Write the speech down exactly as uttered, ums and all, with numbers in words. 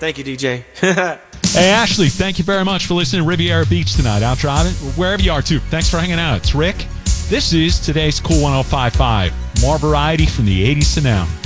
Thank you, D J. Hey, Ashley, thank you very much for listening to Riviera Beach tonight. Out driving, wherever you are, too. Thanks for hanging out. It's Rick. This is today's Cool one oh five point five. More variety from the eighties to now.